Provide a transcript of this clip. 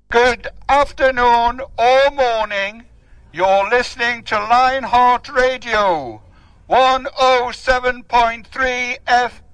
Good afternoon or morning. You're listening to Lionheart Radio 107.3 FM.